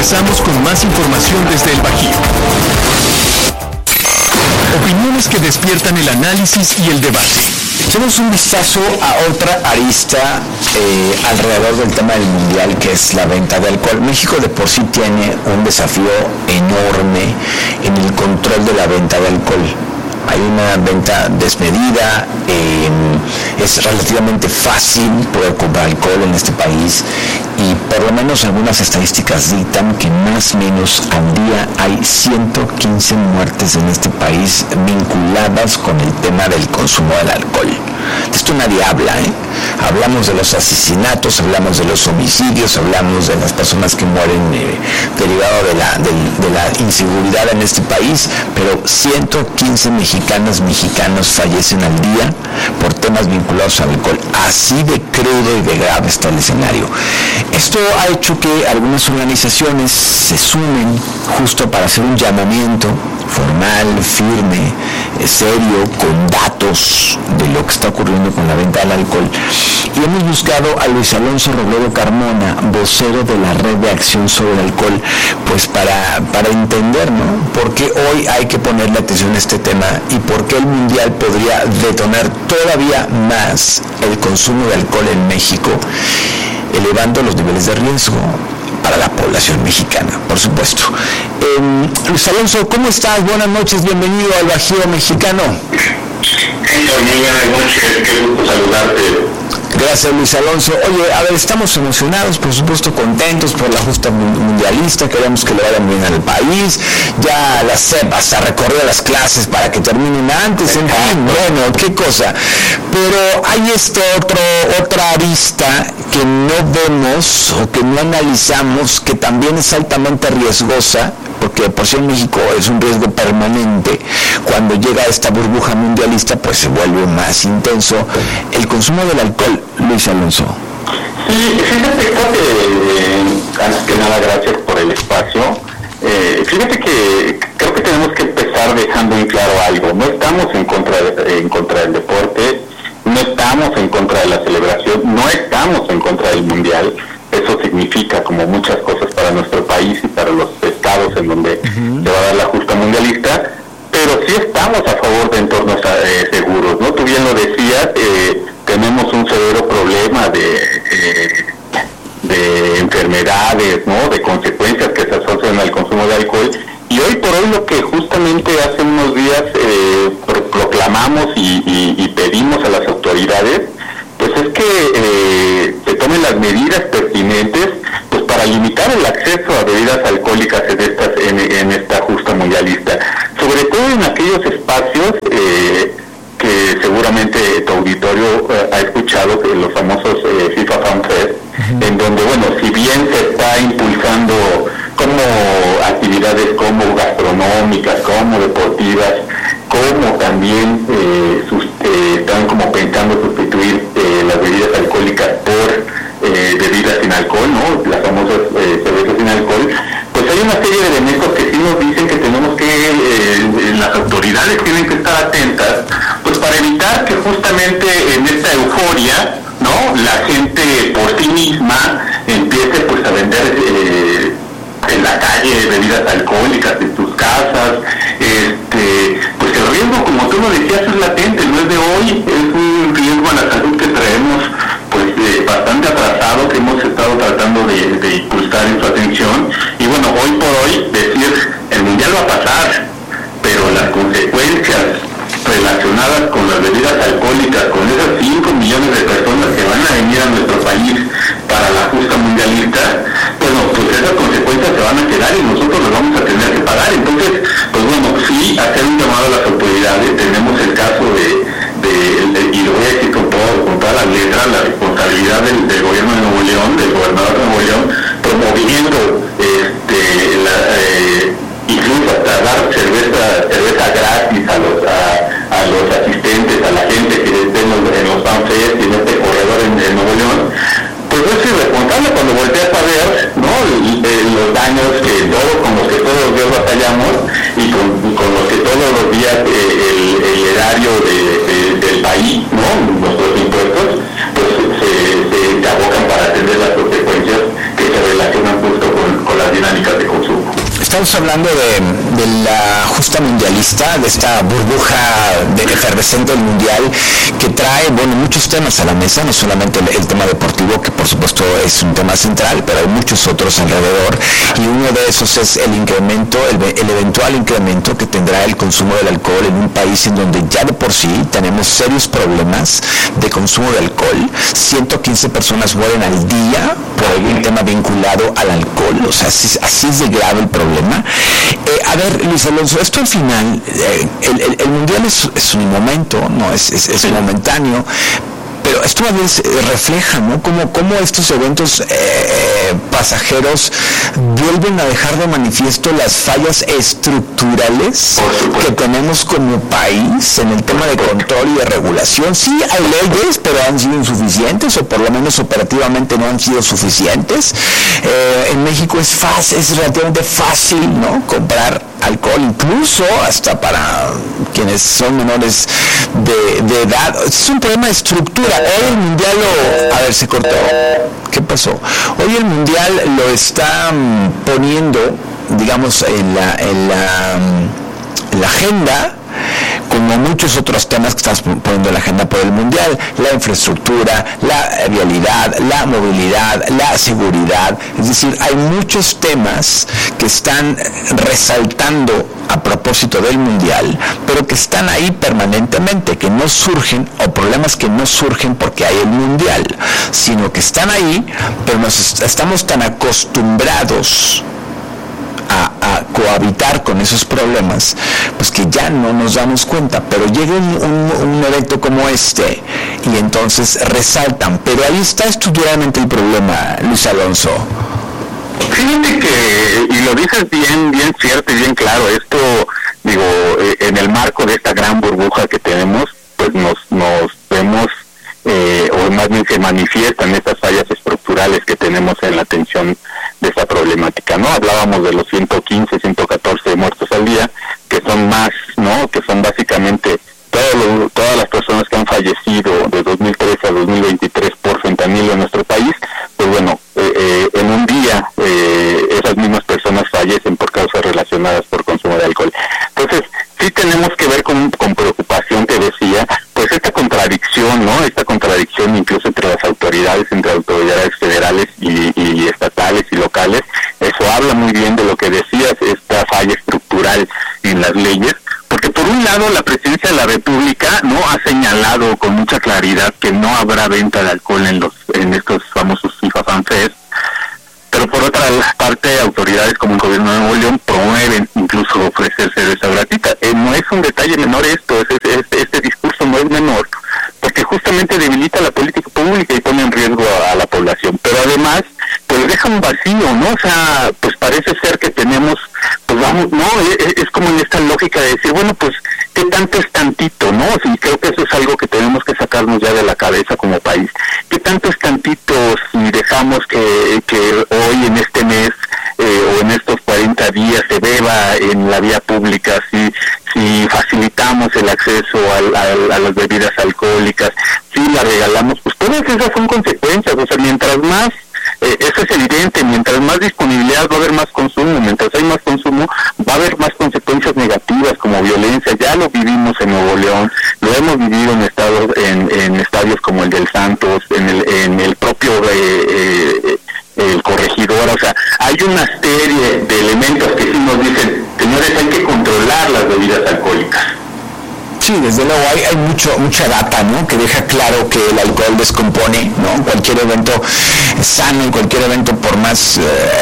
regresamos con más información desde el Bajío. Opiniones que despiertan el análisis y el debate. Echemos un vistazo a otra arista alrededor del tema del mundial, que es la venta de alcohol. México de por sí tiene un desafío enorme en el control de la venta de alcohol. Hay una venta desmedida, es relativamente fácil poder comprar alcohol en este país y por lo menos algunas estadísticas dictan que más o menos al día hay 115 muertes en este país vinculadas con el tema del consumo del alcohol. De esto nadie habla, Hablamos de los asesinatos, hablamos de los homicidios, hablamos de las personas que mueren derivado de la inseguridad en este país, pero 115 mexicanos fallecen al día por temas vinculados al alcohol. Así de crudo y de grave está el escenario. Esto ha hecho que algunas organizaciones se sumen justo para hacer un llamamiento formal, firme, serio, con datos de lo que está ocurriendo con la venta del alcohol. Y hemos buscado a Luis Alonso Robledo Carmona, vocero de la Red de Acción sobre el Alcohol, pues para entender, ¿no?, por qué hoy hay que ponerle atención a este tema y por qué el Mundial podría detonar todavía más el consumo de alcohol en México, elevando los niveles de riesgo para la población mexicana, por supuesto. Luis Alonso, ¿cómo estás? Buenas noches, bienvenido al Bajío Mexicano. Muy buenas noches, qué gusto saludarte. Gracias, Luis Alonso. Oye, a ver, estamos emocionados, por supuesto contentos por la justa mundialista, queremos que le vaya bien al país, ya la SEP hasta recorrió las clases para que terminen antes, en fin, bueno, qué cosa. Pero hay otra arista que no vemos o que no analizamos, que también es altamente riesgosa, porque por si en México es un riesgo permanente. Cuando llega esta burbuja mundialista, pues se vuelve más intenso el consumo del alcohol. Luis Alonso. Sí, fíjate que, antes que nada, gracias por el espacio. Fíjate que creo que tenemos que empezar dejando en claro algo. No estamos en contra del deporte, no estamos en contra de la celebración, no estamos en contra del mundial. Eso significa como muchas cosas para nuestro país y para los estados en donde se va a dar la justa mundialista, pero sí estamos a favor de entornos seguros, ¿no? Tú bien lo decías, tenemos un severo problema de enfermedades, ¿no?, de consecuencias que se asocian al consumo de alcohol, y hoy por hoy lo que justamente hace unos días proclamamos y pedimos a las autoridades, pues es que se tomen las medidas pertinentes, pues para limitar el acceso a bebidas alcohólicas en esta justa mundialista, sobre todo en aquellos espacios que seguramente tu auditorio ha escuchado, los famosos FIFA Fan Fest, en donde, bueno, si bien se está impulsando como actividades como gastronómicas, como deportivas, como también están como pensando sustituir las bebidas alcohólicas por bebidas sin alcohol, ¿no?, las famosas cervezas sin alcohol, pues hay una serie de elementos que sí nos dicen que tenemos que, las autoridades tienen que estar atentas, pues para evitar que justamente en esta euforia, ¿no?, la gente por sí misma empiece pues a vender en la calle bebidas alcohólicas en sus casas. Pues el riesgo, como tú lo decías, es latente, no es de hoy, es un riesgo a la salud que traemos pues bastante atrasado, que hemos estado tratando de impulsar en su atención, y bueno, hoy por hoy decir el mundial va a pasar, pero las consecuencias relacionadas con las bebidas alcohólicas, con esas 5 millones de personas que van a venir a nuestro país para la justa mundialista, bueno, pues esas consecuencias se van a quedar y nosotros las vamos a tener que pagar. Entonces, pues bueno, sí, hacer un llamado a las autoridades. Tenemos el caso y lo voy a decir con todas las letras, la responsabilidad del gobierno de Nuevo León, del gobernador de Nuevo León, promoviendo incluso hasta dar cerveza gratis a los asistentes, a la gente que esté en los fanfests y en este corredor en Nuevo León. Pues no es irresponsable cuando volteas a ver, ¿no?, los daños con los que todos los días batallamos y con los que todos los días el erario del país, ¿no?, nuestros impuestos, pues se abocan para atender las consecuencias que se relacionan justo con las dinámicas de estamos hablando de la justa mundialista, de esta burbuja efervescente del mundial que trae, bueno, muchos temas a la mesa, no solamente el tema deportivo, que por supuesto es un tema central, pero hay muchos otros alrededor, y uno de esos es el incremento, el eventual incremento que tendrá el consumo del alcohol en un país en donde ya de por sí tenemos serios problemas de consumo de alcohol. 115 personas mueren al día por algún tema vinculado al alcohol, o sea, así es de grave el problema. A ver, Luis Alonso, esto al final, el mundial es un momento, no es momentáneo, pero esto a veces refleja, ¿no?, cómo estos eventos pasajeros vuelven a dejar de manifiesto las fallas estructurales que tenemos como país en el tema de control y de regulación. Sí, hay leyes, pero han sido insuficientes, o por lo menos operativamente no han sido suficientes. En México es relativamente fácil, ¿no?, comprar alcohol, incluso hasta para quienes son menores de edad. Es un problema de estructura. Hoy el mundial se cortó. ¿Qué pasó? Hoy el mundial lo está poniendo, digamos, en la agenda, como muchos otros temas que estás poniendo en la agenda por el mundial: la infraestructura, la vialidad, la movilidad, la seguridad. Es decir, hay muchos temas que están resaltando a propósito del mundial, pero que están ahí permanentemente, que no surgen, o problemas que no surgen porque hay el mundial, sino que están ahí, pero estamos tan acostumbrados a cohabitar con esos problemas, pues que ya no nos damos cuenta. Pero llega un evento como este y entonces resaltan, pero ahí está estructuralmente el problema, Luis Alonso. Fíjate que, y lo dices bien cierto y bien claro, esto, digo, en el marco de esta gran burbuja que tenemos, pues nos vemos, o más bien se manifiestan estas fallas estructurales que tenemos en la atención de esta problemática, ¿no? Hablábamos de los 115, 114 muertos al día, que son más, ¿no?, que son básicamente todas las personas que han fallecido de 2013 a 2023 por fentanilo en nuestro país. Pues bueno, en un día esas mismas personas fallecen por causas relacionadas por consumo de alcohol. Entonces, sí tenemos que ver con preocupación, que decía, pues esta contradicción, ¿no?, esta contradicción incluso entre las autoridades, entre autoridades federales y estatales y locales. Eso habla muy bien de lo que decías, esta falla estructural en las leyes, porque por un lado la Presidencia de la República no ha señalado con mucha claridad que no habrá venta de alcohol en estos famosos FIFA Fan Fest, pero por otra parte autoridades como el gobierno de Nuevo León promueven incluso ofrecer cerveza gratuita. No es un detalle menor esto, este discurso no es menor, porque justamente debilita la política pública y pone en riesgo a la población, pero además pues deja un vacío, ¿no? O sea, pues parece ser que tenemos, pues vamos, no, es como en esta lógica de decir, bueno, pues ¿qué tanto es tantito, no? Y creo que eso es algo que tenemos que sacarnos ya de la cabeza como país. ¿Qué tanto es tantito si dejamos que hoy en este mes o en estos 40 días se beba en la vía pública, si facilitamos el acceso a las bebidas alcohólicas, si la regalamos? Pues todas esas son consecuencias. O sea, mientras más, eso es evidente, mientras más disponibilidad va a haber más consumo, mientras hay más consumo va a haber más consecuencias negativas como violencia. Ya lo vivimos en Nuevo León, lo hemos vivido en estadios como el del Santos, en el propio el Corregidor. O sea, hay una serie de elementos que sí nos dicen, señores, hay que controlar las bebidas alcohólicas. Sí, desde luego hay mucha data, ¿no?, que deja claro que el alcohol descompone, ¿no? Cualquier evento sano, cualquier evento por más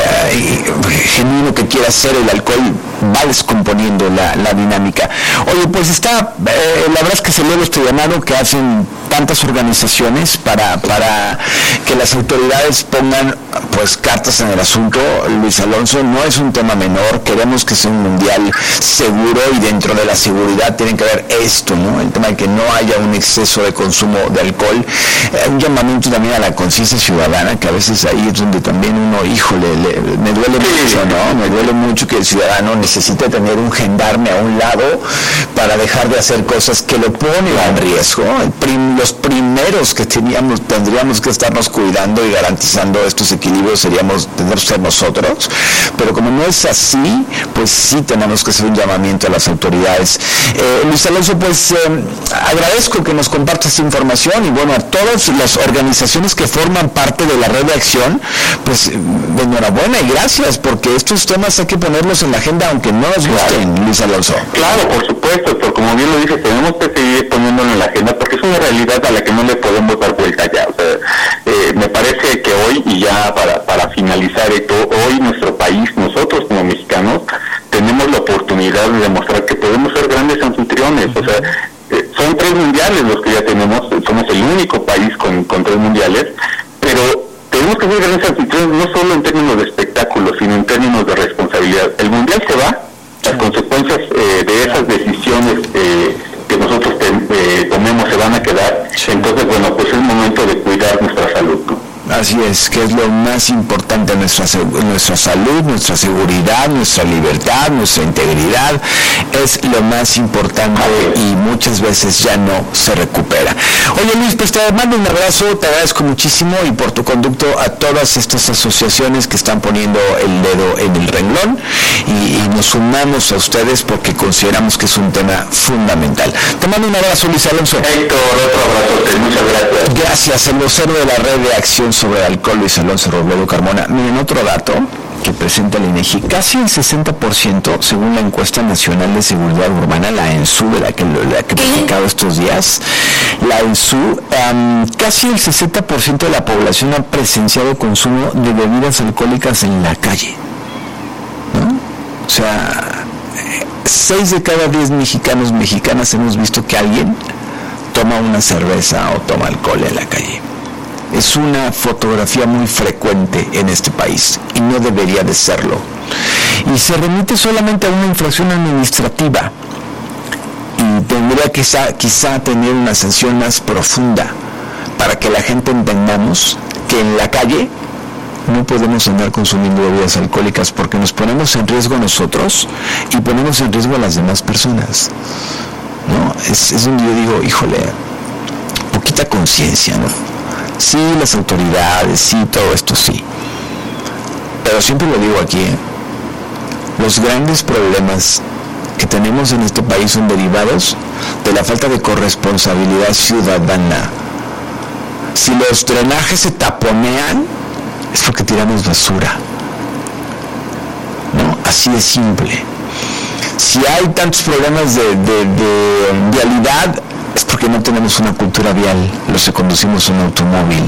genuino que quiera ser, el alcohol va descomponiendo la dinámica. Oye, pues está, la verdad es que celebro este llamado que hacen tantas organizaciones para que las autoridades pongan pues cartas en el asunto. Luis Alonso, no es un tema menor, queremos que sea un mundial seguro, y dentro de la seguridad tienen que haber esto, ¿no?, el tema de que no haya un exceso de consumo de alcohol. Un llamamiento también a la conciencia ciudadana, que a veces ahí es donde también uno, híjole, me duele mucho, ¿no? Me duele mucho que el ciudadano necesite tener un gendarme a un lado para dejar de hacer cosas que lo ponen en riesgo. Los primeros que tendríamos que estarnos cuidando y garantizando estos equipos desequilibrio tendríamos que ser nosotros, pero como no es así, pues sí tenemos que hacer un llamamiento a las autoridades. Luis Alonso, pues agradezco que nos compartas esta información y bueno, a todas las organizaciones que forman parte de la red de acción, pues enhorabuena y gracias, porque estos temas hay que ponerlos en la agenda aunque no nos gusten, Luis Alonso. Claro, por supuesto, pero como bien lo dices, tenemos que seguir poniéndolo en la agenda porque es una realidad a la que no le podemos dar vuelta ya. O sea, me parece que hoy, y ya para finalizar esto, hoy nuestro país, nosotros como mexicanos, tenemos la oportunidad de demostrar que podemos ser grandes anfitriones. O sea, son 3 mundiales los que ya tenemos, somos el único país con 3 mundiales, pero tenemos que ser grandes anfitriones no solo en términos de espectáculos, sino en términos de responsabilidad. El mundial se va, las consecuencias de esas decisiones que nosotros tomemos se van a quedar, entonces bueno, pues es momento de cuidar nuestra salud, ¿no? Así es, que es lo más importante, nuestra salud, nuestra seguridad, nuestra libertad, nuestra integridad, es lo más importante y muchas veces ya no se recupera. Oye Luis, pues te mando un abrazo, te agradezco muchísimo y por tu conducto a todas estas asociaciones que están poniendo el dedo en el renglón y nos sumamos a ustedes porque consideramos que es un tema fundamental. Te mando un abrazo, Luis Alonso. Héctor, otro abrazo, muchas gracias. Gracias, el vocero de la Red de Acción sobre el Alcohol, Luis Alonso Robledo Carmona. Miren, otro dato que presenta el INEGI, casi el 60%, según la encuesta nacional de seguridad urbana, la ENSU, de la que he platicado estos días, la ENSU, casi el 60% de la población ha presenciado consumo de bebidas alcohólicas en la calle, ¿no? O sea, 6 de cada 10 mexicanas hemos visto que alguien toma una cerveza o toma alcohol en la calle. Es una fotografía muy frecuente en este país y no debería de serlo. Y se remite solamente a una infracción administrativa y tendría que quizá tener una sanción más profunda para que la gente entendamos que en la calle no podemos andar consumiendo bebidas alcohólicas porque nos ponemos en riesgo nosotros y ponemos en riesgo a las demás personas, ¿no? Es donde yo digo, híjole, poquita conciencia, ¿no? Sí, las autoridades, sí, todo esto sí. Pero siempre lo digo aquí, los grandes problemas que tenemos en este país son derivados de la falta de corresponsabilidad ciudadana. Si los drenajes se taponean, es porque tiramos basura, ¿no? Así de simple. Si hay tantos problemas de vialidad, es porque no tenemos una cultura vial, los que conducimos un automóvil.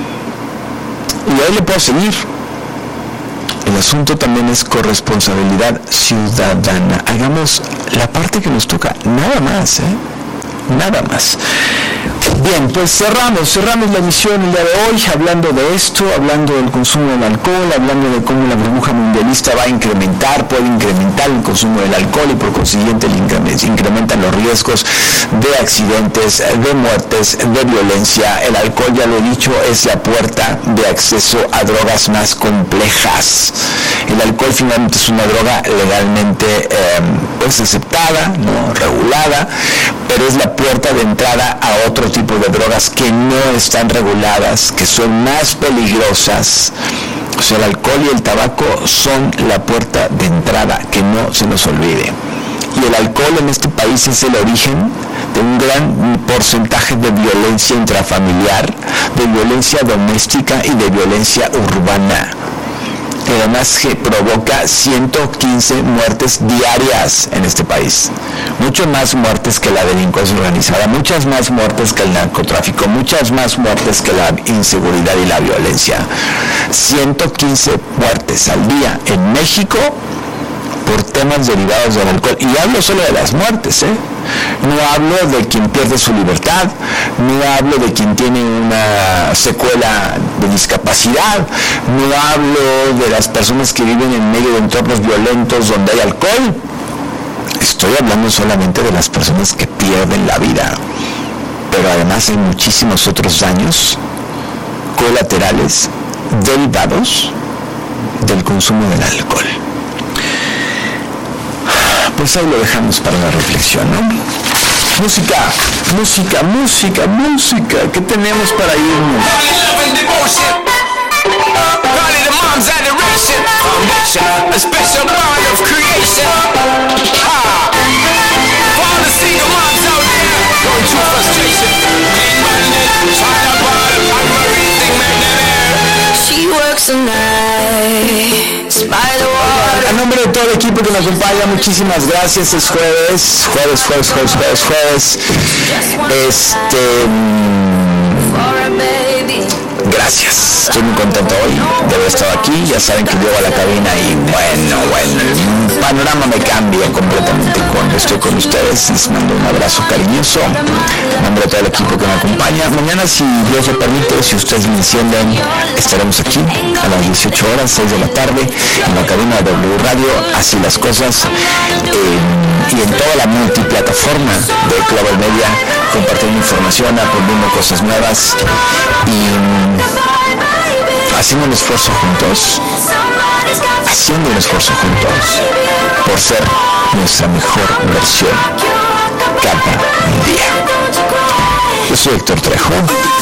Y ahí le puedo seguir. El asunto también es corresponsabilidad ciudadana. Hagamos la parte que nos toca, nada más, nada más. Bien, pues cerramos la emisión el día de hoy hablando de esto, hablando del consumo del alcohol, hablando de cómo la burbuja mundialista puede incrementar el consumo del alcohol y por consiguiente incrementan los riesgos de accidentes, de muertes, de violencia. El alcohol, ya lo he dicho, es la puerta de acceso a drogas más complejas. El alcohol finalmente es una droga legalmente pues aceptada, no regulada, pero es la puerta de entrada a otro tipo de drogas que no están reguladas, que son más peligrosas. O sea, el alcohol y el tabaco son la puerta de entrada, que no se nos olvide. Y el alcohol en este país es el origen de un gran porcentaje de violencia intrafamiliar, de violencia doméstica y de violencia urbana. Que además que provoca 115 muertes diarias en este país. Mucho más muertes que la delincuencia organizada, muchas más muertes que el narcotráfico, muchas más muertes que la inseguridad y la violencia. 115 muertes al día en México por temas derivados del alcohol. Y hablo solo de las muertes, No hablo de quien pierde su libertad, no hablo de quien tiene una secuela de discapacidad, no hablo de las personas que viven en medio de entornos violentos donde hay alcohol. Estoy hablando solamente de las personas que pierden la vida. Pero además hay muchísimos otros daños colaterales derivados del consumo del alcohol. Pues ahí lo dejamos para la reflexión, ¿no? Música. ¿Qué tenemos para irnos? Charlie, the mom's adoration. Foundation, a special bond of creation. For all the single moms out there going through frustration. Clean bandit, China ball, Anne-Marie thing, man, she works the nights by the water. A nombre de todo el equipo que nos acompaña, muchísimas gracias. Es jueves. Gracias, estoy muy contento hoy de haber estado aquí. Ya saben que llego a la cabina y bueno, el panorama me cambia completamente cuando estoy con ustedes. Les mando un abrazo cariñoso en nombre de todo el equipo que me acompaña. Mañana, si Dios lo permite, si ustedes me encienden, estaremos aquí a las 18 horas, 6 de la tarde, en la cabina de W Radio, Así las Cosas, y en toda la multiplataforma de Global Media, compartiendo información, aprendiendo cosas nuevas y haciendo un esfuerzo juntos por ser nuestra mejor versión cada día. Yo soy Héctor Trejo.